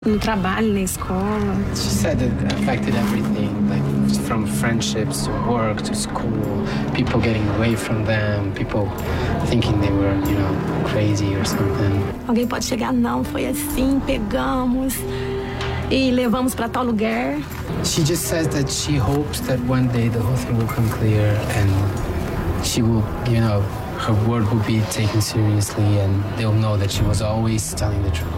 No trabalho, na escola. She said it affected everything, like from friendships to work to school, people getting away from them, people thinking they were, crazy or something. Alguém pode chegar, não, foi assim, pegamos e levamos para tal lugar. She just says that she hopes that one day the whole thing will come clear and she will, her word will be taken seriously and they'll know that she was always telling the truth.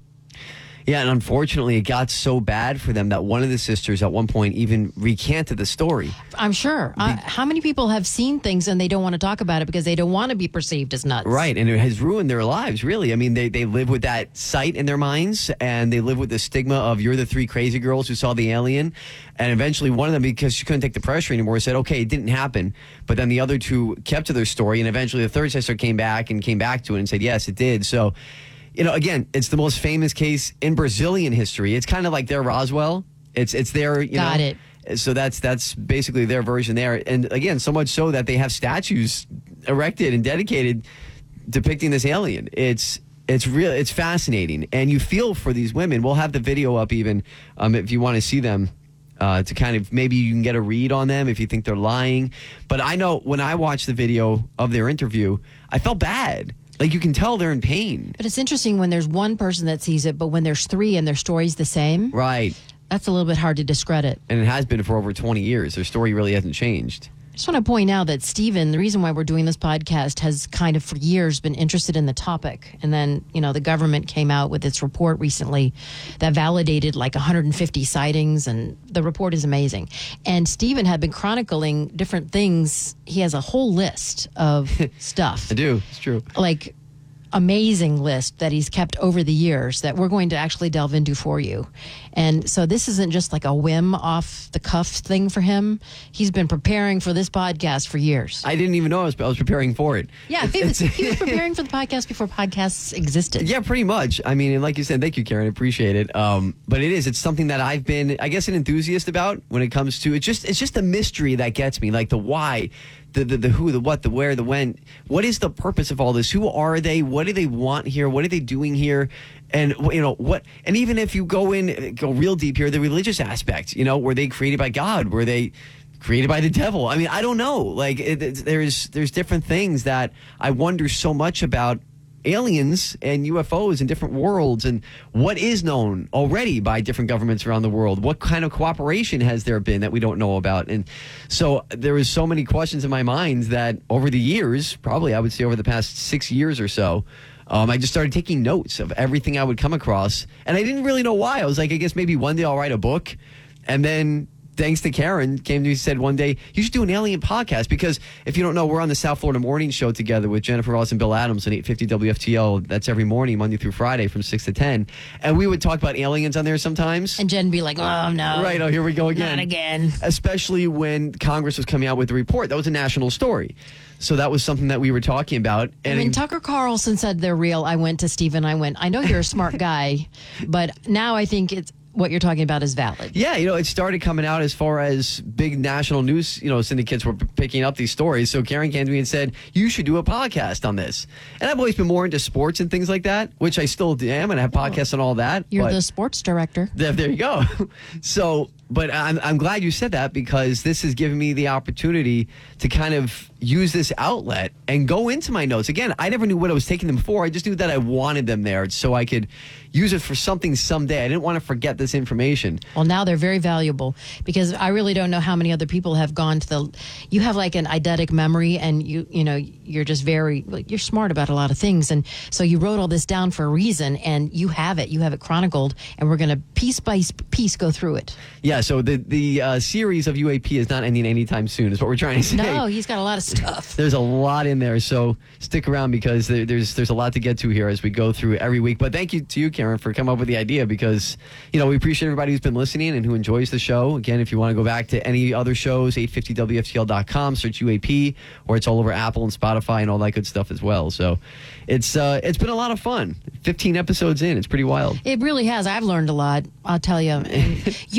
Yeah, and unfortunately, it got so bad for them that one of the sisters at one point even recanted the story. I'm sure. How many people have seen things and they don't want to talk about it because they don't want to be perceived as nuts? Right, and it has ruined their lives, really. I mean, they live with that sight in their minds, and they live with the stigma of you're the three crazy girls who saw the alien. And eventually one of them, because she couldn't take the pressure anymore, said, okay, it didn't happen. But then the other two kept to their story, and eventually the third sister came back to it and said, yes, it did. So... again, it's the most famous case in Brazilian history. It's kind of like their Roswell. It's their, Got it. So that's basically their version there. And again, so much so that they have statues erected and dedicated depicting this alien. It's real. It's fascinating. And you feel for these women. We'll have the video up even if you want to see them. To kind of, maybe you can get a read on them if you think they're lying. But I know when I watched the video of their interview, I felt bad. Like, you can tell they're in pain. But it's interesting when there's one person that sees it, but when there's three and their story's the same. Right. That's a little bit hard to discredit. And it has been for over 20 years. Their story really hasn't changed. I just want to point out that Stephen, the reason why we're doing this podcast, has kind of for years been interested in the topic. And then, the government came out with its report recently that validated like 150 sightings, and the report is amazing. And Stephen had been chronicling different things. He has a whole list of stuff. I do. It's true. Like, amazing list that he's kept over the years that we're going to actually delve into for you. And so this isn't just like a whim off the cuff thing for him. He's been preparing for this podcast for years. I didn't even know I was preparing for it. Yeah, he was preparing for the podcast before podcasts existed. Yeah, pretty much. I mean, and like you said, thank you, Karen. I appreciate it. But it's something that I've been, I guess, an enthusiast about when it comes to, it's just a mystery that gets me, like the why. The who, the what, the where, the when. What is the purpose of all this? Who are they? What do they want here? What are they doing here? And what? And even if you go real deep here, the religious aspect. Were they created by God? Were they created by the devil? I mean, I don't know. Like, there's different things that I wonder so much about. Aliens and UFOs in different worlds, and what is known already by different governments around the world. What kind of cooperation has there been that we don't know about? And so there is so many questions in my mind that over the years, probably I would say over the past 6 years or so, I just started taking notes of everything I would come across, and I didn't really know why. I was like, I guess maybe one day I'll write a book. And then thanks to Karen, came to me and said one day, you should do an alien podcast, because if you don't know, we're on the South Florida Morning Show together with Jennifer Ross and Bill Adams on 850 WFTL. That's every morning, Monday through Friday from 6 to 10. And we would talk about aliens on there sometimes. And Jen would be like, oh, no. Right, here we go again. Not again. Especially when Congress was coming out with the report. That was a national story. So that was something that we were talking about. And when Tucker Carlson said they're real, I went to Stephen. I know you're a smart guy, but now I think it's what you're talking about is valid. Yeah, it started coming out as far as big national news, syndicates were picking up these stories. So Karen came to me and said, you should do a podcast on this. And I've always been more into sports and things like that, which I still am, and I have podcasts on all that. You're the sports director. There you go. So, but I'm glad you said that, because this has given me the opportunity to kind of use this outlet and go into my notes. Again, I never knew what I was taking them for. I just knew that I wanted them there so I could use it for something someday. I didn't want to forget this information. Well, now they're very valuable, because I really don't know how many other people have gone to you have like an eidetic memory, and you're just you're smart about a lot of things. And so you wrote all this down for a reason, and you have it chronicled, and we're going to piece by piece go through it. Yeah. So the series of UAP is not ending anytime soon, is what we're trying to say. No, he's got a lot of stuff. There's a lot in there, so stick around, because there's a lot to get to here as we go through every week. But thank you to you, Karen, for coming up with the idea, because we appreciate everybody who's been listening and who enjoys the show. Again, if you want to go back to any other shows, 850WFTL.com, search UAP, or it's all over Apple and Spotify and all that good stuff as well. So it's been a lot of fun. 15 episodes in, it's pretty wild. It really has. I've learned a lot, I'll tell you. And you had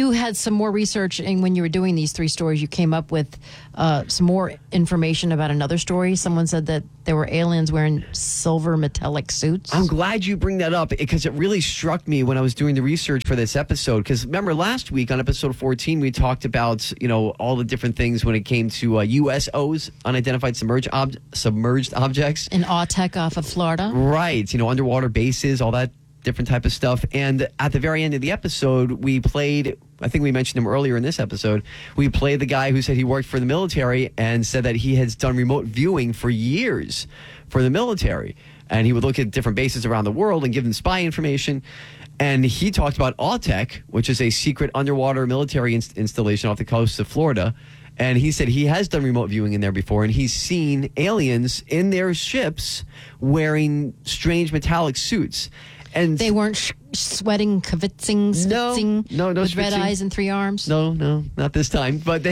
some more research, and when you were doing these 3 stories, you came up with some more information about another story. Someone said that there were aliens wearing silver metallic suits. I'm glad you bring that up because it really struck me when I was doing the research for this episode. Because remember last week on episode 14, we talked about, all the different things when it came to USOs, unidentified submerged objects. In Autech off of Florida. Right. Underwater bases, all that different type of stuff. And at the very end of the episode, we played, I think we mentioned him earlier in this episode, we played the guy who said he worked for the military and said that he has done remote viewing for years for the military. And he would look at different bases around the world and give them spy information. And he talked about Autech, which is a secret underwater military installation off the coast of Florida. And he said he has done remote viewing in there before, and he's seen aliens in their ships wearing strange metallic suits. And they weren't sweating, kivitzing, spitzing no, with spitzing. red eyes and 3 arms? No, not this time. But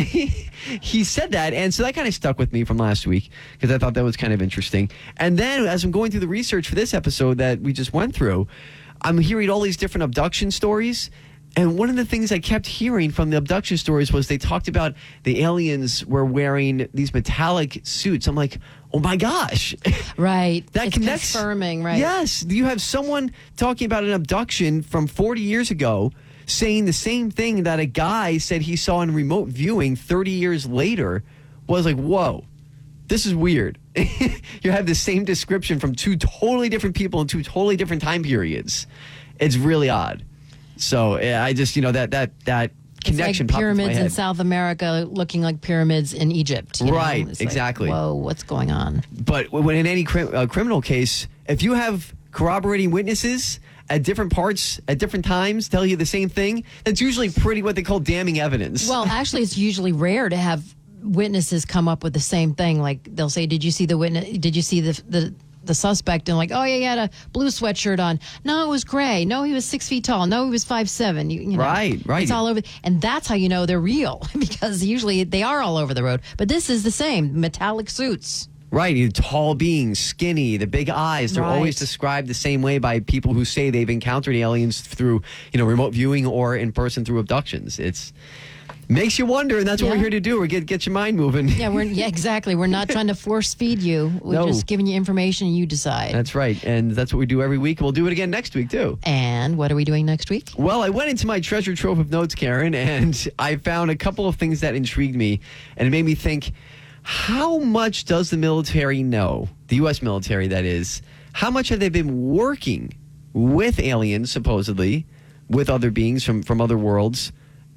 he said that, and so that kind of stuck with me from last week because I thought that was kind of interesting. And then as I'm going through the research for this episode that we just went through, I'm hearing all these different abduction stories. And one of the things I kept hearing from the abduction stories was they talked about the aliens were wearing these metallic suits. I'm like, oh my gosh. Right. That it's connects. Confirming, right? Yes. You have someone talking about an abduction from 40 years ago saying the same thing that a guy said he saw in remote viewing 30 years later. Was like, whoa, this is weird. You have the same description from 2 totally different people in 2 totally different time periods. It's really odd. So I just, that connection it's like popped into my pyramids head. in South America looking like pyramids in Egypt. Right, It's exactly. Like, whoa, what's going on? But when in any criminal case, if you have corroborating witnesses at different parts, at different times, tell you the same thing, that's usually pretty what they call damning evidence. Well, actually, it's usually rare to have witnesses come up with the same thing. Like they'll say, "Did you see the witness? Did you see the suspect?" And like, "Oh yeah, he had a blue sweatshirt on. No, it was gray. No, he was 6 feet tall. No, he was 5'7". You know, Right. It's all over, and that's how you know they're real because usually they are all over the road. But this is the same metallic suits. Right, tall beings, skinny, the big eyes. They're Right. always described the same way by people who say they've encountered aliens through, remote viewing or in person through abductions. It's makes you wonder, and that's what Yeah. we're here to do. We get your mind moving. Yeah, exactly. We're not trying to force feed you. We're No. just giving you information and you decide. That's right, and that's what we do every week. We'll do it again next week too. And what are we doing next week? Well, I went into my treasure trove of notes, Karen, and I found a couple of things that intrigued me, and it made me think, how much does the military know, the U.S. military that is, how much have they been working with aliens, supposedly, with other beings from other worlds,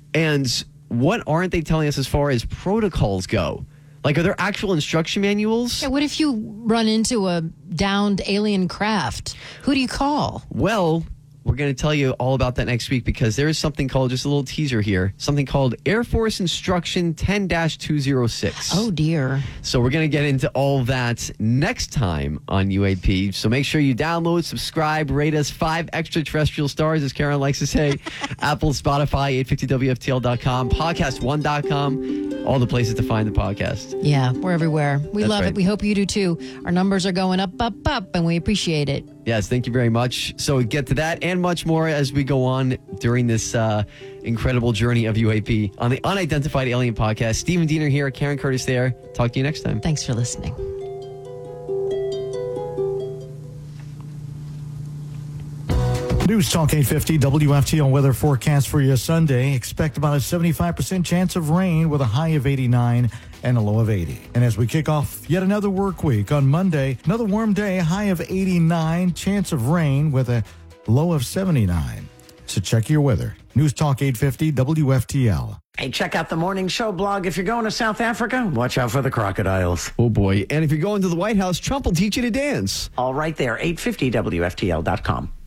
and what aren't they telling us as far as protocols go? Like, are there actual instruction manuals? Yeah, what if you run into a downed alien craft? Who do you call? Well, we're going to tell you all about that next week because there is something called, just a little teaser here, something called Air Force Instruction 10-206. Oh, dear. So we're going to get into all that next time on UAP. So make sure you download, subscribe, rate us 5 extraterrestrial stars, as Karen likes to say. Apple, Spotify, 850WFTL.com, podcast1.com, all the places to find the podcast. Yeah, we're everywhere. We That's love right. it. We hope you do too. Our numbers are going up, and we appreciate it. Yes, thank you very much. So get to that and much more as we go on during this incredible journey of UAP on the Unidentified Alien Podcast. Stephen Diener here, Karen Curtis there. Talk to you next time. Thanks for listening. News Talk 850 WFTL weather forecast for you Sunday. Expect about a 75% chance of rain with a high of 89 and a low of 80. And as we kick off yet another work week on Monday, another warm day, high of 89, chance of rain with a low of 79. So check your weather. News Talk 850 WFTL. Hey, check out the morning show blog. If you're going to South Africa, watch out for the crocodiles. Oh boy. And if you're going to the White House, Trump will teach you to dance. All right there, 850WFTL.com.